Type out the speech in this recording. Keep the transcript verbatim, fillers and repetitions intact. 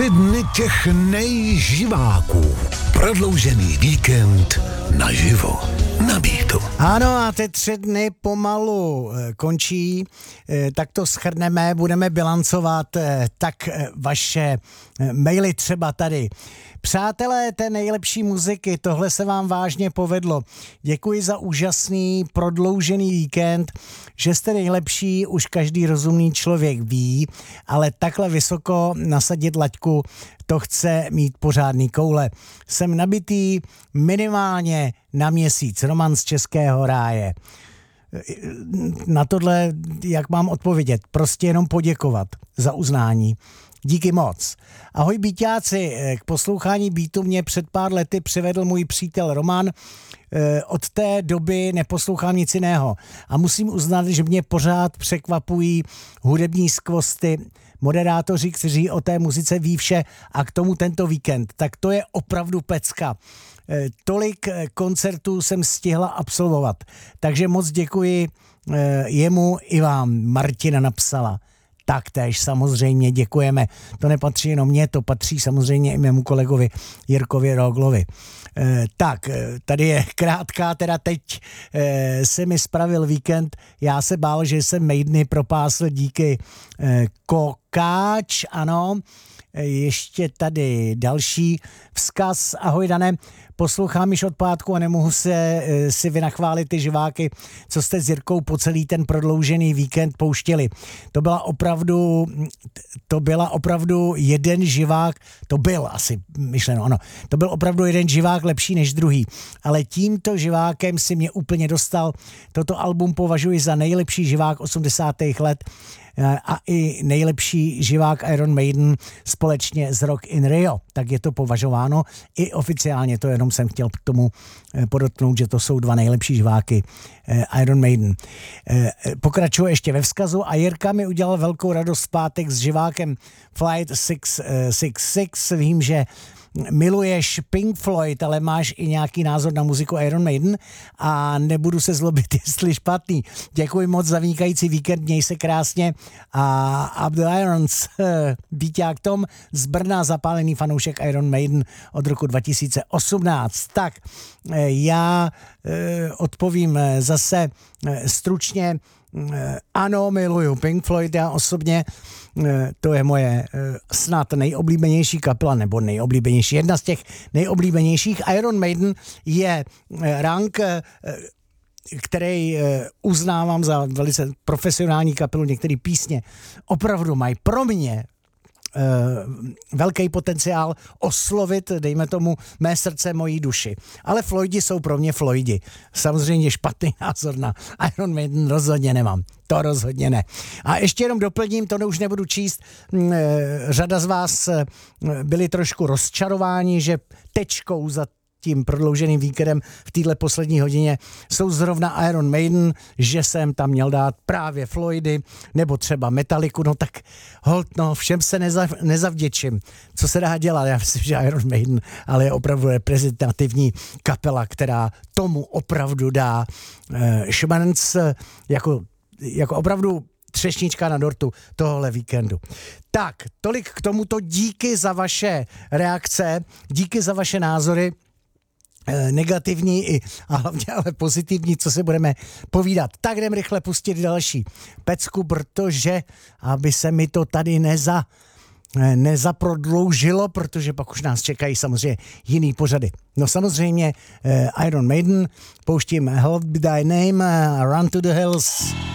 Tři dny těch nejživáků. Prodloužený víkend naživo. Na Beatu. Ano, a ty tři dny pomalu e, končí, e, tak to shrneme, budeme bilancovat, e, tak e, vaše e, maily třeba tady. Přátelé té nejlepší muziky, tohle se vám vážně povedlo. Děkuji za úžasný prodloužený víkend, že jste nejlepší, už každý rozumný člověk ví, ale takhle vysoko nasadit laťku, to chce mít pořádný koule. Jsem nabitý minimálně na měsíc. Roman z Českého ráje. Na tohle, jak mám odpovědět? Prostě jenom poděkovat za uznání. Díky moc. Ahoj Beatáci, k poslouchání Beatu mě před pár lety přivedl můj přítel Roman. Od té doby neposlouchám nic jiného. A musím uznat, že mě pořád překvapují hudební skvosty, moderátoři, kteří o té muzice ví vše a k tomu tento víkend. Tak to je opravdu pecka. Tolik koncertů jsem stihla absolvovat. Takže moc děkuji jemu i vám. Martina napsala. Taktéž samozřejmě děkujeme. To nepatří jenom mně, to patří samozřejmě i mému kolegovi Jirkovi Roglovi. E, tak, tady je krátká, teda teď e, se mi spravil víkend. Já se bál, že jsem Maideny propásl díky e, Kokáč, ano. E, ještě tady další vzkaz. Ahoj Dané, poslouchám již od pátku a nemohu se e, si vynachválit ty živáky, co jste s Jirkou po celý ten prodloužený víkend pouštěli. To byla opravdu, to byla opravdu jeden živák, to byl asi myšleno, ano, to byl opravdu jeden živák lepší než druhý, ale tímto živákem si mě úplně dostal. Toto album považuji za nejlepší živák osmdesátých let a i nejlepší živák Iron Maiden společně s Rock in Rio. Tak je to považováno i oficiálně, to jenom jsem chtěl k tomu podotknout, že to jsou dva nejlepší živáky Iron Maiden. Pokračuje ještě ve vzkazu a Jirka mi udělal velkou radost v pátek s živákem Flight šest set šedesát šest. Vím, že miluješ Pink Floyd, ale máš i nějaký názor na muziku Iron Maiden a nebudu se zlobit, jestli špatný. Děkuji moc za vynikající víkend, měj se krásně a Up the Irons, Bíťák Tom z Brna, zapálený fanoušek Iron Maiden od roku dva tisíce osmnáct. Tak, já odpovím zase stručně. Ano, miluju Pink Floyd, já osobně, to je moje snad nejoblíbenější kapela, nebo nejoblíbenější, jedna z těch nejoblíbenějších. Iron Maiden je rank, který uznávám za velice profesionální kapelu, některé písně opravdu mají pro mě velký potenciál oslovit, dejme tomu, mé srdce, mojí duši. Ale Floydi jsou pro mě Floydi. Samozřejmě špatný názor na Iron Maiden rozhodně nemám. To rozhodně ne. A ještě jenom doplním, to už nebudu číst. Řada z vás byli trošku rozčarováni, že tečkou za tím prodlouženým víkendem v téhle poslední hodině jsou zrovna Iron Maiden, že jsem tam měl dát právě Floydy nebo třeba Metalliku, no tak hold, no všem se neza, nezavděčím. Co se dá dělat? Já myslím, že Iron Maiden, ale je opravdu reprezentativní kapela, která tomu opravdu dá eh, šmanc jako, jako opravdu třešnička na dortu tohle víkendu. Tak, tolik k tomuto, díky za vaše reakce, díky za vaše názory, negativní i, a hlavně ale pozitivní, co se budeme povídat. Tak jdem rychle pustit další pecku, protože aby se mi to tady neza, nezaprodloužilo, protože pak už nás čekají samozřejmě jiný pořady. No samozřejmě Iron Maiden, pouštím Held By Thy Name, Run to the Hills.